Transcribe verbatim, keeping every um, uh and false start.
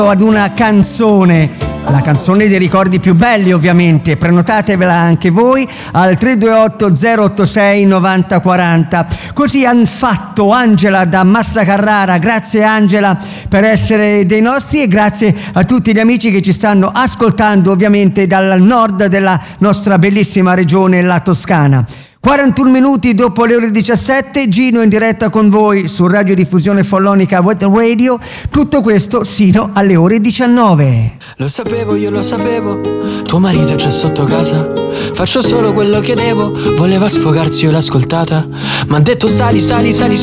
ad una canzone, la canzone dei ricordi più belli ovviamente. Prenotatevela anche voi al tre due otto zero otto sei nove zero quattro zero. Così han fatto Angela da Massa Carrara. Grazie Angela per essere dei nostri e grazie a tutti gli amici che ci stanno ascoltando ovviamente dal nord della nostra bellissima regione, la Toscana. quarantuno minuti dopo le ore diciassette, Gino in diretta con voi su Radiodiffusione Follonica Web Radio, tutto questo sino alle ore diciannove. Lo sapevo, io lo sapevo, tuo marito c'è sotto casa, faccio solo quello che devo, voleva sfogarsi, io l'ho ascoltata, m'ha detto sali, sali, sali